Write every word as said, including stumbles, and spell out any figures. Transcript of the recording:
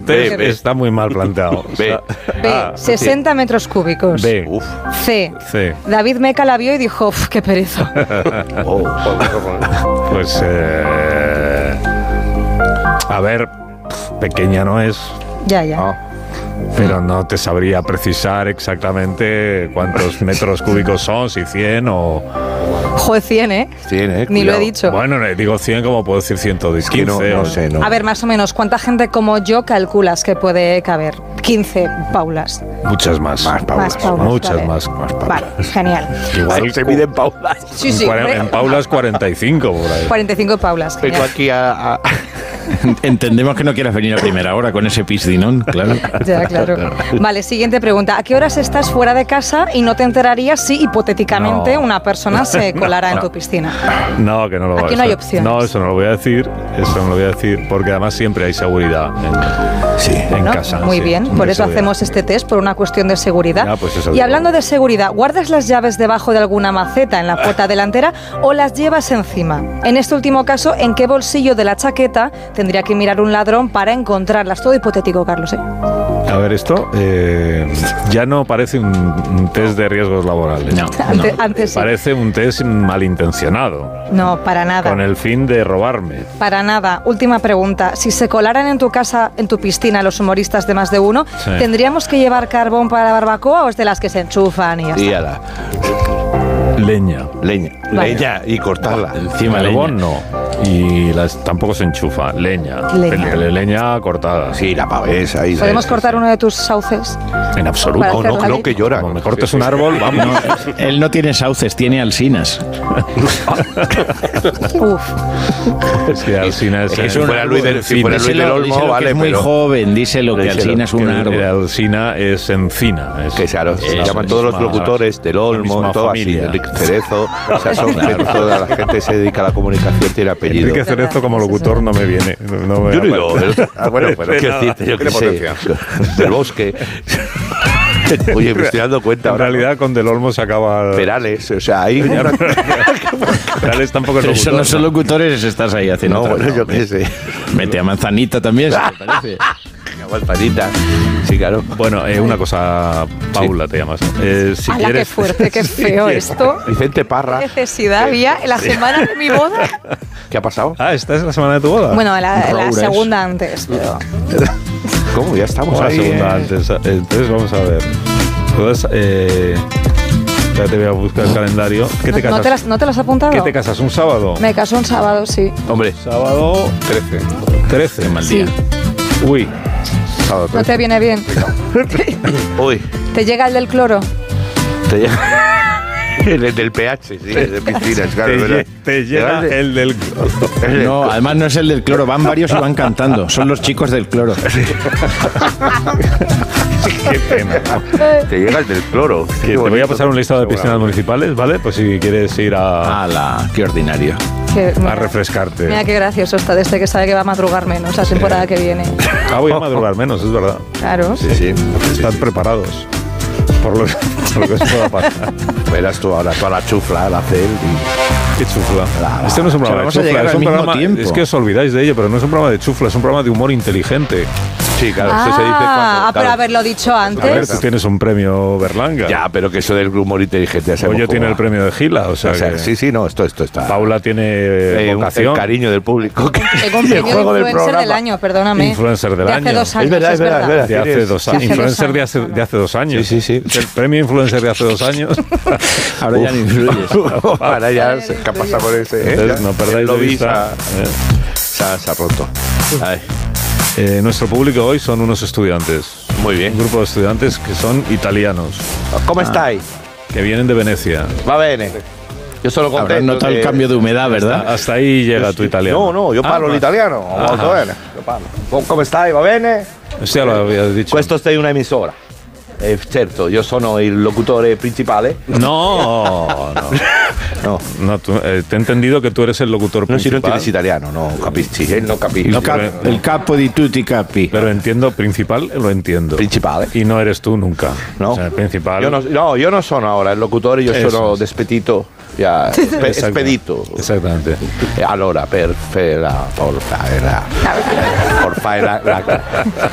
test B, B. está muy mal planteado. O sea, B, A, sesenta metros cúbicos. B. Uf. C, C. David Meca la vio y dijo, "Uf, qué pereza". Oh, Pues, eh, a ver, pequeña no es, Ya, ya. ah. pero no te sabría precisar exactamente cuántos metros cúbicos son, si cien o... Joder, cien, ¿eh? Tiene, Ni lo he cuidado. dicho. Bueno, le digo cien como puedo decir ciento quince. Es que no, no o- sé, no. A ver, más o menos, ¿cuánta gente como yo calculas que puede caber? quince Paulas. Muchas más. Más Paulas. Más Paulas, Muchas vale. más. más Paulas. Vale, genial. Igual se miden paulas. Sí, sí. en, cuare- hombre. en Paulas cuarenta y cinco por ahí. cuarenta y cinco Paulas. Vengo Genial. aquí a... a- Entendemos que no quieras venir a primera hora con ese piscinón, claro. Ya, claro. Vale, siguiente pregunta. ¿A qué horas estás fuera de casa y no te enterarías si hipotéticamente No. una persona se colara en no. tu piscina? No, que no lo Aquí eso- no hay opciones. No, eso no lo voy a decir. Eso no lo voy a decir porque además siempre hay seguridad en, Sí. en ¿No? casa. Muy sí, bien, siempre por hay eso seguridad. hacemos este test, por una cuestión de seguridad. Ya, pues eso y digo. hablando de seguridad, ¿guardas las llaves debajo de alguna maceta en la puerta delantera o las llevas encima? En este último caso, ¿en qué bolsillo de la chaqueta tendría que mirar un ladrón para encontrarlas? Todo hipotético, Carlos, ¿eh? A ver, esto eh, ya no parece un, un test de riesgos laborales. No, Ante- no. antes sí. Parece un test malintencionado, No, para nada. con el fin de robarme. Para nada. Última pregunta. Si se colaran en tu casa, en tu piscina, los humoristas de más de uno, Sí. ¿tendríamos que llevar carbón para la barbacoa o es de las que se enchufan y ya está? Y a la Leña. leña. Vale. Leña y cortarla. Encima Carbón leña. no. Y las, tampoco se enchufa. Leña. Leña. Le- leña cortada. Sí, la pavesa. Ahí, ¿Podemos sí, cortar sí. uno de tus sauces? En absoluto. Para No, hacer no, la no, leña? que llora. Como me cortes un árbol, vamos. Él no tiene sauces, tiene alsinas. Uf. Es que Alsina es, Es que el- si fuera Luis del, si Sí, fuera Luis díselo- del Olmo, díselo que vale, es muy pero... joven, díselo que Díselo, Alsina es un el- el árbol. Alsina es encina. Es, Que claro, se es llaman la todos los misma- locutores del la Olmo, misma todo así, familia. Enrique Cerezo, o sea, son gente, toda la gente que se dedica a la comunicación tiene apellido. Enrique Cerezo como locutor no me viene. No me Yo no digo, aparece. ah, bueno, pero quiero Nada. decirte, yo qué Tiene sé, potencia. del Bosque. Oye, me estoy dando cuenta En ahora. realidad con Del Olmo se acaba... Perales, o sea, ahí... Ya, Perales tampoco es Pero eso locutor. no son locutores, estás ahí haciendo. No, otra bueno, yo cosa. qué sé. Vete a Manzanita también, si te parece. Manzanita. Sí, claro. Bueno, eh, una cosa, Paula te llamas. Eh, si ¡Hala, qué quieres... fuerte, qué feo Sí. esto! Vicente ¿Qué Parra. necesidad había en la semana de mi boda? ¿Qué ha pasado? Ah, ¿esta es la semana de tu boda? Bueno, la, la Roures. segunda antes, pero... ¿Cómo? Ya estamos o la ahí. segunda eh. antes. Entonces vamos a ver. Entonces, eh, ya te voy a buscar el calendario. ¿Qué te ¿No, casas? no te las, ¿No te las has apuntado? ¿Qué te casas? ¿Un sábado? Me casó un sábado, sí. Hombre, Sábado trece. trece. Qué mal Sí. día. Uy. sábado ¿No te viene bien? Uy, ¿Te llega el del cloro? te llega... El del pH, sí, el de piscinas, claro. te, ¿verdad? lle- te llega Llega el del... el- No, además no es el del cloro, van varios y van cantando. Son los chicos del cloro. Qué pena. Te llega el del cloro. Que te voy a pasar un listado de piscinas municipales, ¿vale? Pues si quieres ir a, ¡Hala! ¡Qué ordinario! Que- a refrescarte. Mira qué gracioso está desde que sabe que va a madrugar menos la temporada que viene. Ah, voy a madrugar menos, es verdad. Claro. Sí, sí. Están preparados por lo, por lo que se pueda pasar. Verás tú ahora toda la chufla, la cel y... Qué chufla. Este no es un O sea, programa de vamos a chufla, llegar es al un mismo programa... tiempo. Es que os olvidáis de ello, pero no es un programa de chufla, es un programa de humor inteligente. Sí, claro, Ah, eso se dice cuando... ah, pero claro. haberlo dicho A ver, antes. tú tienes un premio Berlanga. Ya, pero que eso del humor inteligente... ya sabemos Oye cómo tiene va. el premio de Gila, o sea, O sea, que sí, sí, no, esto, esto está... Paula tiene Eh, un- vocación. el cariño del público. Tengo un Y el premio de juego del influencer programa. del año, perdóname. Influencer del de año. hace dos años. Es verdad, es verdad, es verdad. De hace ¿Tienes? dos De años. hace dos Influencer de hace, años. de hace dos años. Sí, sí, sí. El premio influencer de hace dos años. Ahora ya no influyes. Ahora ya se ha pasado por ese... ¿eh? Entonces, Ya, no perdáis el de lobby vista. se ha- Se ha, se ha roto. Ay, Eh, nuestro público hoy son unos estudiantes. muy bien. Un grupo de estudiantes que son italianos, ¿Cómo estáis? que vienen de Venecia. Va bene. Yo solo Habrás contento notado el que- cambio de humedad, ¿verdad? Hasta ahí llega tu italiano. No, no, io Ah, parlo ma- l'italiano, Ah, molto ah. bene. Io parlo. Com- Come stai? Va bene? Eso ya lo habías dicho. Questo sei una emisora. Eh, certo, io sono il locutore principale. No, no. No, No, tú- eh, te he entendido que tú eres el locutor non si non principal. entiendes italiano, no capisci, eh, non capisci. El, cap- el capo di tutti i capi. Pero entiendo, principal lo entiendo. Principale. Y no eres tú nunca. No. O sea, el principal. Io no, no, io non sono ora il locutore, io Eso sono es. despedito. Ya, spe- Exacto. spedito. Exactamente. E allora, per fare la, por fare la, por fare la, la-